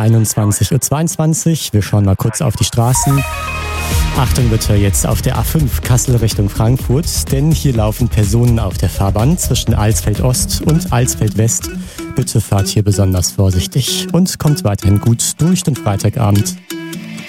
21:22 Uhr. Wir schauen mal kurz auf die Straßen. Achtung bitte jetzt auf der A5 Kassel Richtung Frankfurt, denn hier laufen Personen auf der Fahrbahn zwischen Alsfeld Ost und Alsfeld West. Bitte fahrt hier besonders vorsichtig und kommt weiterhin gut durch den Freitagabend.